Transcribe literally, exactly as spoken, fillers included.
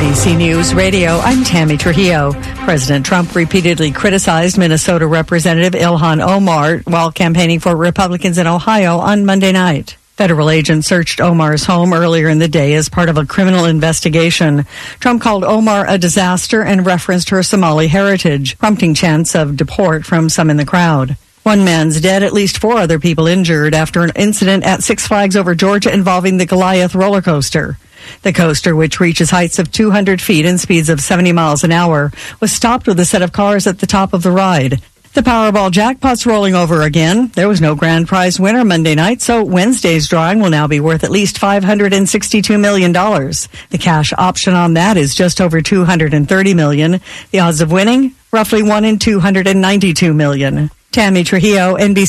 B C News Radio, I'm Tammy Trujillo. President Trump repeatedly criticized Minnesota Representative Ilhan Omar while campaigning for Republicans in Ohio on Monday night. Federal agents searched Omar's home earlier in the day as part of a criminal investigation. Trump called Omar a disaster and referenced her Somali heritage, prompting chants of deport from some in the crowd. One man's dead, at least four other people injured after an incident at Six Flags Over Georgia involving the Goliath roller coaster. The coaster, which reaches heights of two hundred feet and speeds of seventy miles an hour, was stopped with a set of cars at the top of the ride. The Powerball jackpot's rolling over again. There was no grand prize winner Monday night, so Wednesday's drawing will now be worth at least five hundred sixty-two million dollars. The cash option on that is just over two hundred thirty million dollars. The odds of winning, roughly one in two hundred ninety-two million. Tammy Trujillo, N B C